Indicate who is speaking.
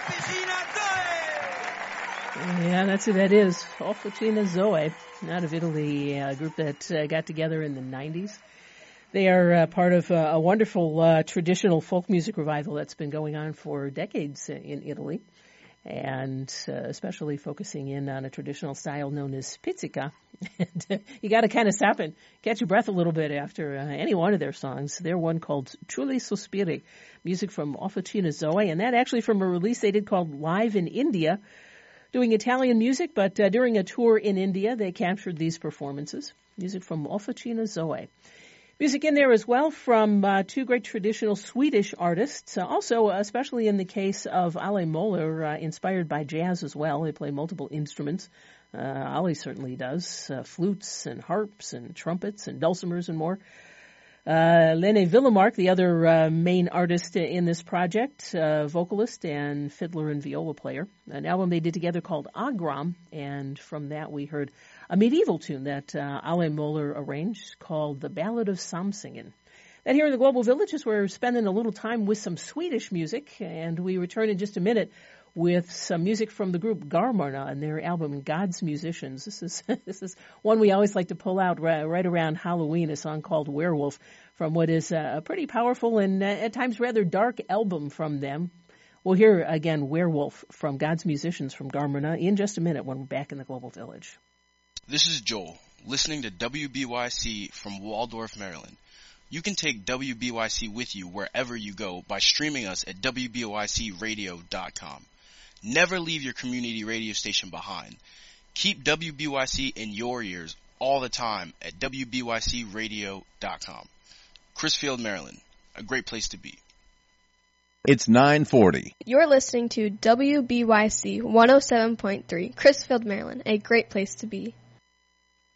Speaker 1: Yeah, that's who that is. Officina Zoe, out of Italy, a group that got together in the 90s. They are part of a wonderful traditional folk music revival that's been going on for decades in Italy, and especially focusing in on a traditional style known as pizzica. And you got to kind of stop and catch your breath a little bit after any one of their songs. Their one called Truly Sospiri, music from Officina Zoe, and that actually from a release they did called Live in India, doing Italian music, but during a tour in India, they captured these performances. Music from Officina Zoe. Music in there as well from two great traditional Swedish artists, also especially in the case of Ale Moller, inspired by jazz as well. They play multiple instruments. Ale certainly does, flutes and harps and trumpets and dulcimers and more. Lene Villemark, the other main artist in this project, vocalist and fiddler and viola player. An album they did together called Agram, and from that we heard a medieval tune that Ale Moller arranged called The Ballad of Samsingen. Then here in the Global Villages, we're spending a little time with some Swedish music, and we return in just a minute with some music from the group Garmarna and their album God's Musicians. This is one we always like to pull out right around Halloween, a song called Werewolf, from what is a pretty powerful and at times rather dark album from them. We'll hear again Werewolf from God's Musicians from Garmarna in just a minute when we're back in the Global Village.
Speaker 2: This is Joel, listening to WBYC from Waldorf, Maryland. You can take WBYC with you wherever you go by streaming us at WBYCradio.com. Never leave your community radio station behind. Keep WBYC in your ears all the time at WBYCradio.com. Crisfield, Maryland, a great place to be.
Speaker 3: It's 9:40.
Speaker 4: You're listening to WBYC 107.3, Crisfield, Maryland, a great place to be.